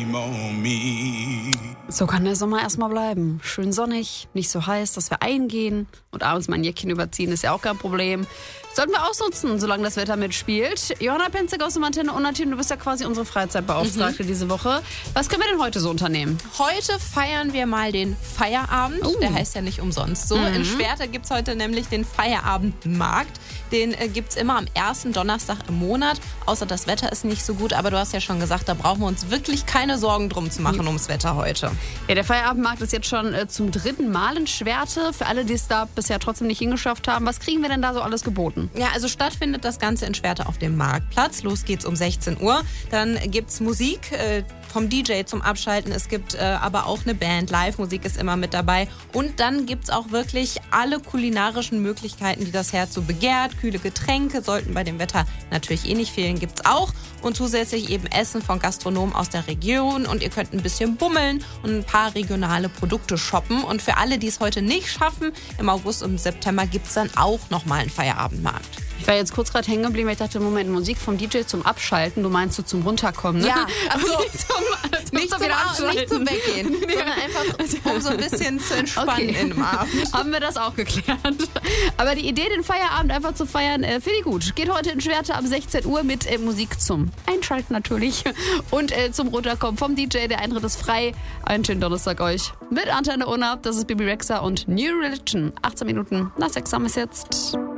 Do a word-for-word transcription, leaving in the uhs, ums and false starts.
shame on me. So kann der Sommer erstmal bleiben. Schön sonnig, nicht so heiß, dass wir eingehen und abends mal ein Jäckchen überziehen, ist ja auch kein Problem. Sollten wir ausnutzen, solange das Wetter mitspielt. Johanna Penzig aus dem Antenne Unna-Team, du bist ja quasi unsere Freizeitbeauftragte mhm. diese Woche. Was können wir denn heute so unternehmen? Heute feiern wir mal den Feierabend. Uh. Der heißt ja nicht umsonst so. Mhm. In Schwerte gibt es heute nämlich den Feierabendmarkt. Den äh, gibt es immer am ersten Donnerstag im Monat. Außer das Wetter ist nicht so gut. Aber du hast ja schon gesagt, da brauchen wir uns wirklich keine Sorgen drum zu machen ums Wetter heute. Ja, der Feierabendmarkt ist jetzt schon äh, zum dritten Mal in Schwerte. Für alle, die es da bisher trotzdem nicht hingeschafft haben, was kriegen wir denn da so alles geboten? Ja, also stattfindet das Ganze in Schwerte auf dem Marktplatz. Los geht's um sechzehn Uhr. Dann gibt's Musik äh, vom D J zum Abschalten. Es gibt äh, aber auch eine Band. Live-Musik ist immer mit dabei. Und dann gibt's auch wirklich alle kulinarischen Möglichkeiten, die das Herz so begehrt. Kühle Getränke sollten bei dem Wetter natürlich eh nicht fehlen, gibt's auch. Und zusätzlich eben Essen von Gastronomen aus der Region. Und ihr könnt ein bisschen bummeln und ein paar regionale Produkte shoppen. Und für alle, die es heute nicht schaffen, im August und September gibt's dann auch nochmal einen Feierabendmarkt. Ich war jetzt kurz gerade hängen geblieben, weil ich dachte, Moment, Musik vom D J zum Abschalten, du meinst so zum Runterkommen, ne? Ja, also nicht zum, zum, nicht, zum, nicht zum Weggehen, nee. sondern einfach, um so ein bisschen zu entspannen okay. in dem Abend. Haben wir das auch geklärt. Aber die Idee, den Feierabend einfach zu feiern, äh, finde ich gut. Geht heute in Schwerte ab sechzehn Uhr mit äh, Musik zum Einschalten natürlich und äh, zum Runterkommen vom D J. Der Eintritt ist frei. Einen schönen Donnerstag euch mit Antenne Unna. Das ist Bibi Rexha und New Religion. achtzehn Minuten nach sechs haben wir es jetzt.